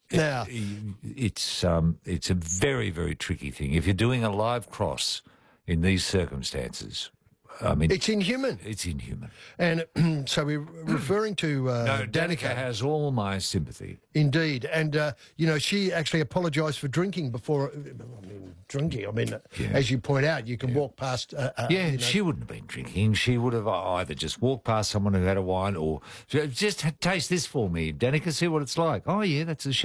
Now, It's a very, very tricky thing. If you're doing a live cross in these circumstances, I mean, it's inhuman. it's inhuman. And so we're referring to No, Danica. Danica has all my sympathy. Indeed. And, she actually apologised for drinking before. As you point out, you can walk past. She wouldn't have been drinking. She would have either just walked past someone who had a wine or just taste this for me, Danica, see what it's like. Oh, yeah, that's a